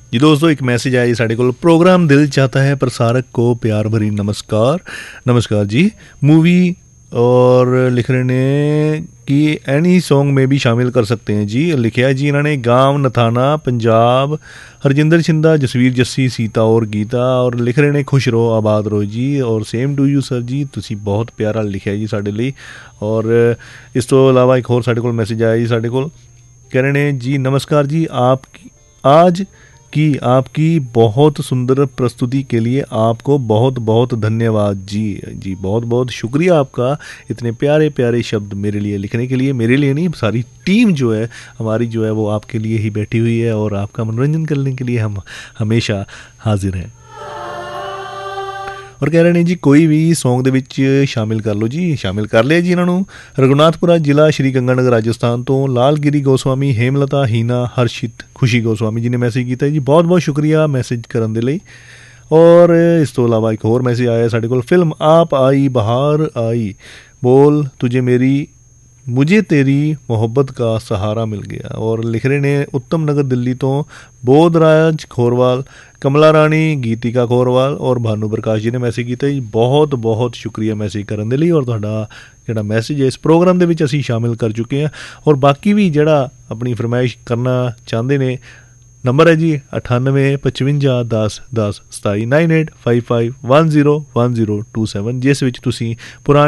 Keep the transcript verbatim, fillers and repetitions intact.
जी दोस्तों, एक मैसेज आया जी साढ़े कोल। प्रोग्राम दिल चाहता है प्रसारक को प्यार भरी नमस्कार। नमस्कार जी। मूवी और लिख रहे ने कि एनी सॉन्ग में भी शामिल कर सकते हैं जी। लिखा है जी इन्होंने गांव नथाना पंजाब, हरजिंदर छिंदा, जसवीर जस्सी, सीता और गीता। और लिख रहे ने खुश रहो आबाद रहो जी। और सेम टू यू सर जी, तुसी बहुत प्यारा लिखा है जी साढ़े लिए। और इस तो इलावा एक होर साढ़े कोल मैसेज आया जी साढ़े कोल। कह रहे ने जी नमस्कार जी, आप आज की आपकी बहुत सुंदर प्रस्तुति के लिए आपको बहुत बहुत धन्यवाद जी। जी बहुत बहुत शुक्रिया आपका, इतने प्यारे प्यारे शब्द मेरे लिए लिखने के लिए। मेरे लिए नहीं, सारी टीम जो है हमारी जो है वो आपके लिए ही बैठी हुई है और आपका मनोरंजन करने के लिए हम हमेशा हाजिर हैं। और कह रहे ने जी कोई भी सॉन्ग ਦੇ ਵਿੱਚ शामिल कर लो जी। शामिल कर लिया जी इन्हों रघुनाथपुरा जिला श्री गंगानगर राजस्थान तो लालगिरी गोस्वामी, हेमलता, हीना, हर्षित, खुशी गोस्वामी जी ने मैसेज किया जी। बहुत बहुत शुक्रिया मैसेज करने के लिए। और इस तो इलावा एक होर मैसेज आया साढ़े कोल। फिल्म आप आई बहार आई, बोल तुझे मेरी मुझे तेरी मोहब्बत का सहारा मिल गया। और लिख रहे ने उत्तम नगर दिल्ली तो बोधराज खोरवाल, कमला रानी, गीतिका खोरवाल और भानु प्रकाश जी ने मैसेज किया जी। बहुत बहुत शुक्रिया मैसेज करने के लिए। और तुहाडा जिहड़ा मैसेज है इस प्रोग्राम दे विच असीं शामिल कर चुके हैं। और बाकी भी जिहड़ा अपनी फरमाइश करना चाहते ने, नंबर है जी अठानवे पचवंजा दस दस सताई nine eight five five one zero one zero two seven, जिस विच तुसीं पुरानी